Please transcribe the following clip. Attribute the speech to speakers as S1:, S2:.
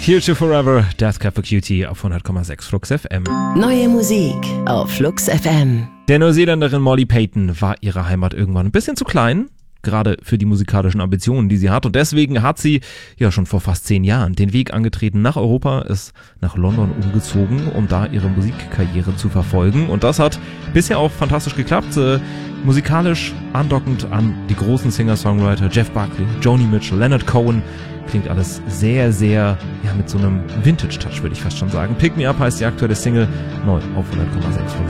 S1: Future Forever, Death Cab for Cutie auf 100,6 Flux FM.
S2: Neue Musik auf Flux FM.
S1: Der Neuseeländerin Molly Payton war ihre Heimat irgendwann ein bisschen zu klein, gerade für die musikalischen Ambitionen, die sie hat. Und deswegen hat sie ja schon vor fast 10 Jahren den Weg angetreten nach Europa, ist nach London umgezogen, um da ihre Musikkarriere zu verfolgen. Und das hat bisher auch fantastisch geklappt. Musikalisch andockend an die großen Singer-Songwriter Jeff Buckley, Joni Mitchell, Leonard Cohen. Klingt alles sehr, sehr, ja, mit so einem Vintage-Touch, würde ich fast schon sagen. Pick Me Up heißt die aktuelle Single, neu auf 100,6 Flux